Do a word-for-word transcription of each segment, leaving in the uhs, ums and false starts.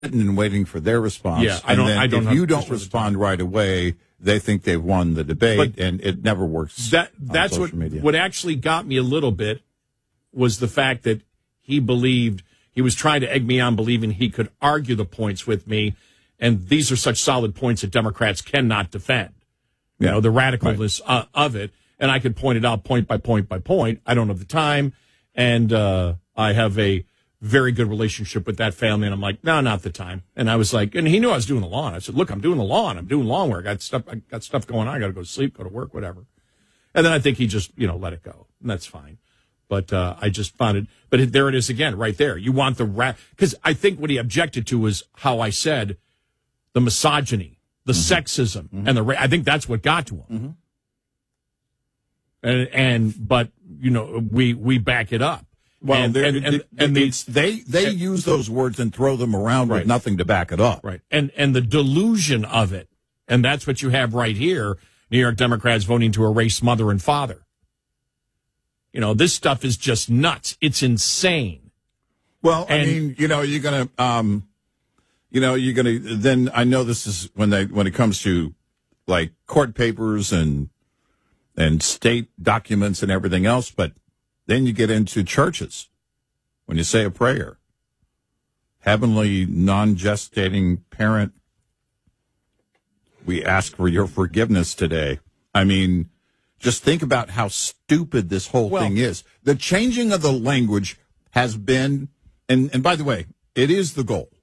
and waiting for their response. Yeah, I don't. And then I don't. If you don't respond right away, they think they've won the debate, but and it never works. That that's what media. what actually got me a little bit was the fact that he believed he was trying to egg me on, believing he could argue the points with me, and these are such solid points that Democrats cannot defend. You yeah. know, the radicalness right. uh, of it, and I could point it out point by point by point. I don't have the time, and uh, I have a very good relationship with that family, and I'm like, no, not the time. And I was like, and he knew I was doing the lawn. I said, look, I'm doing the lawn. I'm doing lawn work. I got stuff. I got stuff going on. I got to go to sleep, go to work, whatever. And then I think he just, you know, let it go, and that's fine. But uh, I just found it. But there it is again, right there. You want the rat because I think what he objected to was how I said the misogyny, the mm-hmm. sexism, mm-hmm. and the. Ra- I think that's what got to him. Mm-hmm. And and but you know we we back it up. Well, and, and, and, and the, they they and, use those words and throw them around right. with nothing to back it up. Right. And and the delusion of it, and that's what you have right here. New York Democrats voting to erase mother and father. You know, this stuff is just nuts. It's insane. Well, and, I mean, you know, you're gonna, um, you know, you're gonna. Then I know this is when they when it comes to like court papers and and state documents and everything else, but. Then you get into churches when you say a prayer. Heavenly non-gestating parent, we ask for your forgiveness today. I mean, just think about how stupid this whole well, thing is. The changing of the language has been, and, and by the way, it is the goal.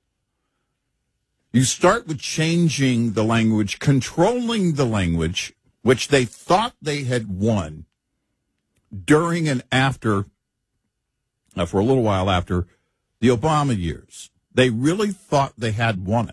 You start with changing the language, controlling the language, which they thought they had won. During and after, uh, for a little while after, the Obama years. They really thought they had won it.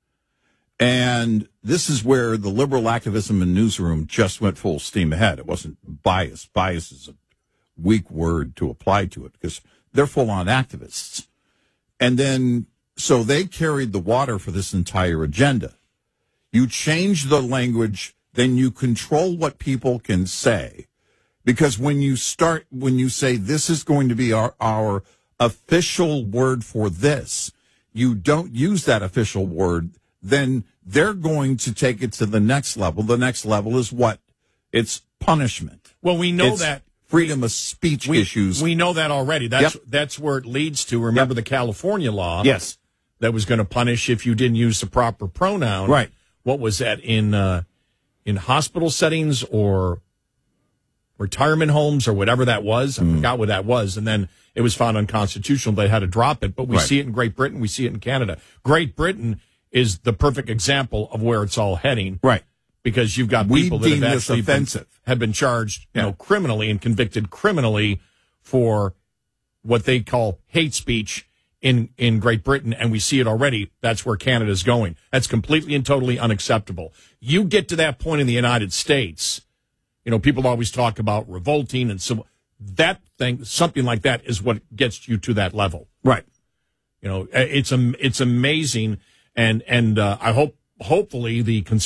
And this is where the liberal activism and newsroom just went full steam ahead. It wasn't bias. Bias is a weak word to apply to it because they're full-on activists. And then, so they carried the water for this entire agenda. You change the language, then you control what people can say. Because when you start, when you say this is going to be our, our official word for this, you don't use that official word, then they're going to take it to the next level. The next level is what? It's punishment. Well, we know it's that. Freedom of speech we, issues. We know that already. That's yep. that's where it leads to. Remember yep. the California law? Yes. That was going to punish if you didn't use the proper pronoun. Right. What was that, in uh, in hospital settings or retirement homes or whatever that was? I mm. forgot what that was. And then it was found unconstitutional. They had to drop it. But we right. see it in Great Britain. We see it in Canada. Great Britain is the perfect example of where it's all heading. Right. Because you've got we people that have this actually offensive. Been, have been charged yeah. you know, criminally and convicted criminally for what they call hate speech in, in Great Britain. And we see it already. That's where Canada's going. That's completely and totally unacceptable. You get to that point in the United States. You know, people always talk about revolting and so that thing, something like that is what gets you to that level. Right. You know, it's, it's amazing. And, and, uh, I hope, hopefully the